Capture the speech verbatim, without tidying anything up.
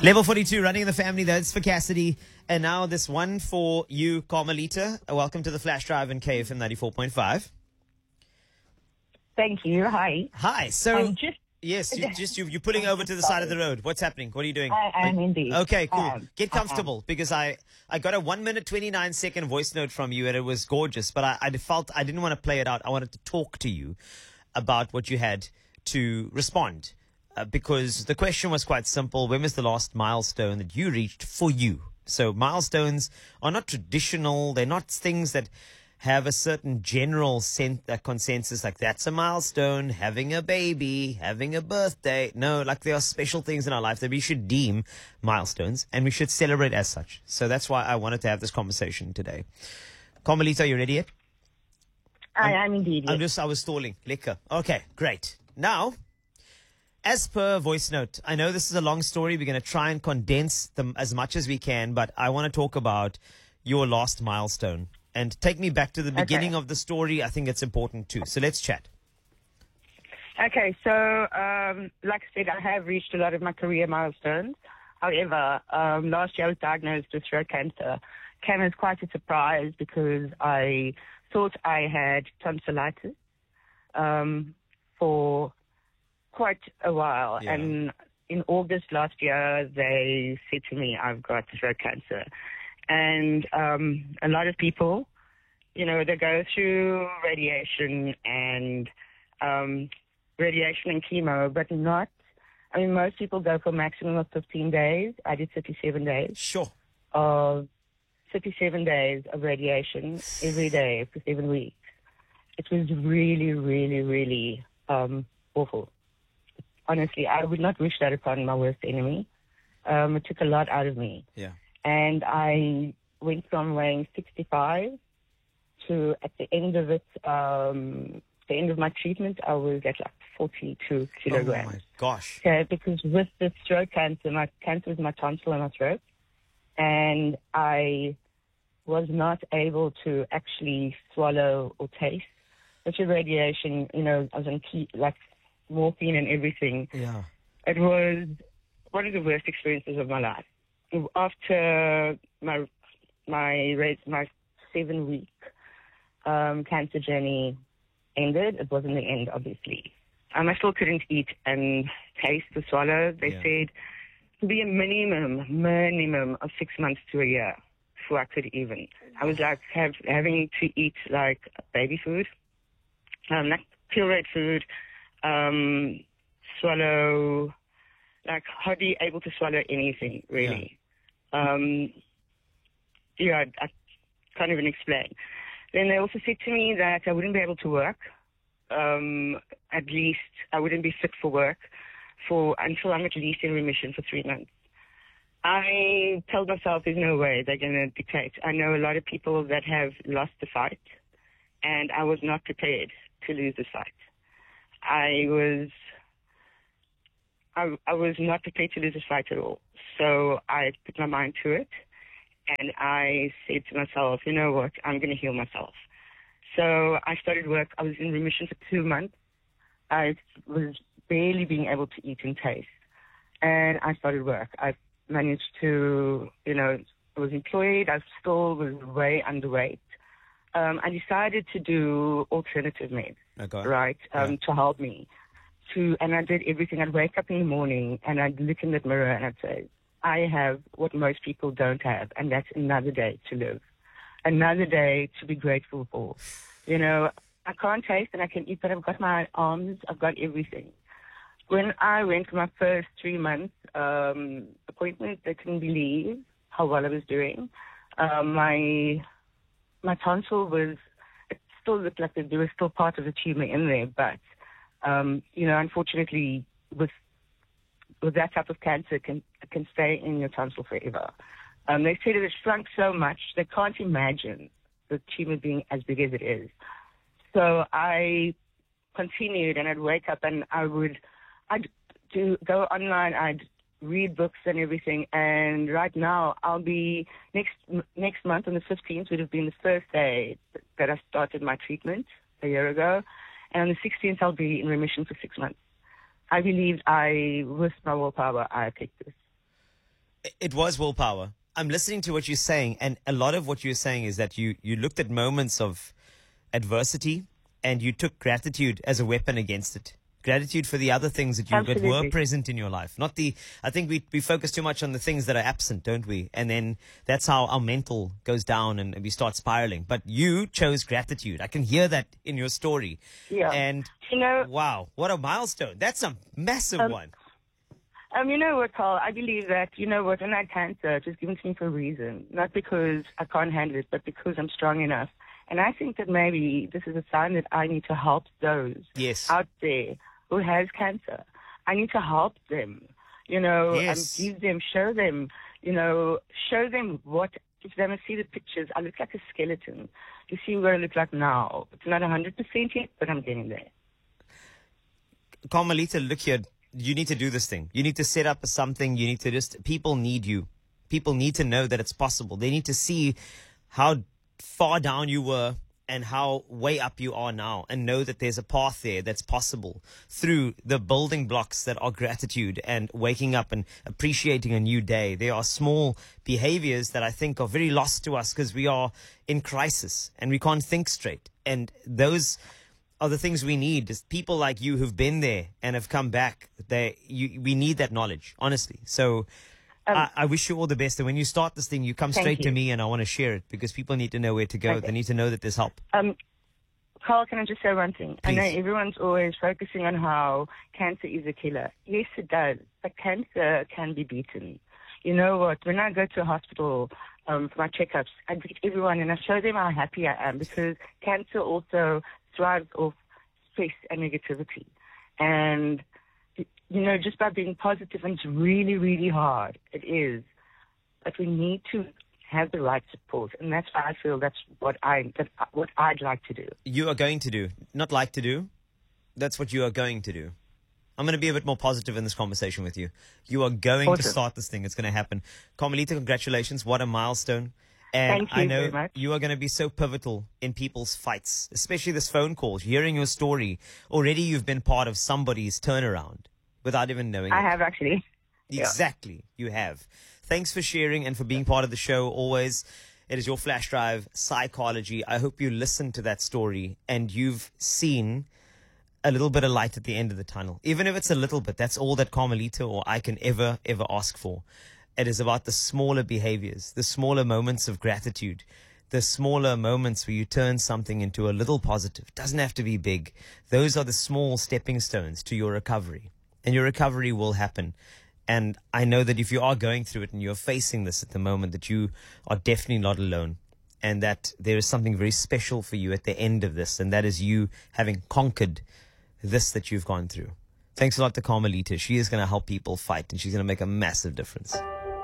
Level forty-two, running in the family. That's for Cassidy. And now this one for you, Carmelita. Welcome to the Flash Drive in K F M ninety-four point five. Thank you. Hi. Hi. So, I'm just, yes, you, just you, you're pulling over to the side of the road. What's happening? What are you doing? I am indeed. Okay, cool. I am. Get I am. comfortable because I, I got a one minute, twenty-nine second voice note from you and it was gorgeous. But I, I felt I didn't want to play it out. I wanted to talk to you about what you had to respond. Uh, because the question was quite simple. When was the last milestone that you reached for you? So milestones are not traditional. They're not things that have a certain general sen- uh, consensus, like that's a milestone, having a baby, having a birthday. No, like there are special things in our life that we should deem milestones and we should celebrate as such. So that's why I wanted to have this conversation today. Carmelita, you ready yet? I am indeed. I'm Yes. just, I was stalling. Liquor. Okay, great. Now, as per voice note, I know this is a long story. We're going to try and condense them as much as we can, but I want to talk about your last milestone and take me back to the beginning Okay. of the story. I think it's important too. So let's chat. Okay, so um, like I said, I have reached a lot of my career milestones. However, um, last year I was diagnosed with throat cancer. Came as quite a surprise because I thought I had tonsillitis um, for quite a while. Yeah. And in August last year, they said to me, I've got throat cancer. And um, a lot of people, you know, they go through radiation and um, radiation and chemo, but not, I mean, most people go for a maximum of fifteen days. I did thirty-seven days Sure. of thirty-seven days of radiation every day for seven weeks. It was really, really, really um, awful. Honestly, I would not wish that upon my worst enemy. Um, it took a lot out of me. Yeah. And I went from weighing sixty-five to, at the end of it, um, the end of my treatment, I was at like forty-two Oh kilograms. my gosh. Okay, because with the throat cancer, my cancer is my tonsil and my throat, and I was not able to actually swallow or taste. Which is radiation, you know, I was on key, like morphine and everything. Yeah. It was one of the worst experiences of my life. After my my race, my seven week um, cancer journey ended, it wasn't the end, obviously. Um, I still couldn't eat and taste or swallow. They Yeah. said to be a minimum, minimum of six months to a year before I could even. I was like have, having to eat like baby food, um, like pureed food, um, swallow, like hardly able to swallow anything, really. Um, yeah, I, I can't even explain. Then they also said to me that I wouldn't be able to work. Um, at least I wouldn't be fit for work for until I'm at least in remission for three months. I told myself there's no way they're going to dictate. I know a lot of people that have lost the fight, and I was not prepared to lose the fight. I was, I, I was not prepared to lose the fight at all. So I put my mind to it, and I said to myself, you know what, I'm going to heal myself. So I started work. I was in remission for two months. I was barely being able to eat and taste, and I started work. I managed to, you know, I was employed. I still was way underweight. Um, I decided to do alternative meds, Okay. right, um, Yeah. to help me. To, and I did everything. I'd wake up in the morning and I'd look in that mirror and I'd say, I have what most people don't have, and that's another day to live, another day to be grateful for. You know, I can't taste and I can eat, but I've got my arms, I've got everything. When I went for my first three months um, appointment, they couldn't believe how well I was doing. Um, my my tonsil was, it still looked like there was still part of the tumor in there, but, um, you know, unfortunately, with with that type of cancer, it can, it can stay in your tonsil forever. Um, they said it has shrunk so much, they can't imagine the tumor being as big as it is. So I continued, and I'd wake up and I would, I'd do go online, I'd read books and everything. And right now, I'll be next next month on the fifteenth would have been the first day that I started my treatment a year ago, and on the sixteenth I'll be in remission for six months. I believed I, with my willpower, I picked this. It was willpower. I'm listening to what you're saying, and a lot of what you're saying is that you, you looked at moments of adversity and you took gratitude as a weapon against it. Gratitude for the other things that you that were present in your life. Not the, I think we, we focus too much on the things that are absent, don't we? And then that's how our mental goes down and we start spiraling. But you chose gratitude. I can hear that in your story. Yeah. And, you know, wow, what a milestone. That's a massive um, one. Um, you know what, Carl? I believe that, you know what, when I had cancer, it was given to me for a reason. Not because I can't handle it, but because I'm strong enough. And I think that maybe this is a sign that I need to help those yes. out there who has cancer. I need to help them, you know, yes. and give them, show them, you know, show them what, if they must see the pictures, I look like a skeleton. You see what I look like now. It's not one hundred percent yet, but I'm getting there. Carmelita, look here. You need to do this thing. You need to set up something. You need to just, people need you. People need to know that it's possible. They need to see how far down you were and how way up you are now, and know that there's a path there that's possible through the building blocks that are gratitude and waking up and appreciating a new day. There are small behaviors that I think are very lost to us because we are in crisis and we can't think straight. And those are the things we need. Is people like you who've been there and have come back. They, you, we need that knowledge, honestly. So um, I, I wish you all the best. And when you start this thing, you come straight you. to me, and I want to share it because people need to know where to go. Okay. They need to know that there's help. Um, Carl, can I just say one thing? Please. I know everyone's always focusing on how cancer is a killer. Yes, it does. But cancer can be beaten. You know what? When I go to a hospital um, for my checkups, I greet everyone and I show them how happy I am, because cancer also thrives off stress and negativity. And, you know, just by being positive, and it's really, really hard. It is. But we need to have the right support. And that's why I feel that's what, I, that's what I'd like to do. You are going to do. Not like to do. That's what you are going to do. I'm going to be a bit more positive in this conversation with you. You are going awesome. to start this thing. It's going to happen. Carmelita, congratulations. What a milestone. And Thank you I know very much. You are going to be so pivotal in people's fights, especially this phone call, hearing your story. Already you've been part of somebody's turnaround without even knowing I it. have, actually. Exactly. Yeah. You have. Thanks for sharing and for being part of the show always. It is your flash drive, Psychology. I hope you listened to that story and you've seen a little bit of light at the end of the tunnel. Even if it's a little bit, that's all that Carmelita or I can ever, ever ask for. It is about the smaller behaviors, the smaller moments of gratitude, the smaller moments where you turn something into a little positive. It doesn't have to be big. Those are the small stepping stones to your recovery. And your recovery will happen. And I know that if you are going through it and you're facing this at the moment, that you are definitely not alone. And that there is something very special for you at the end of this. And that is you having conquered this that you've gone through. Thanks a lot to Carmelita. She is going to help people fight, and she's going to make a massive difference.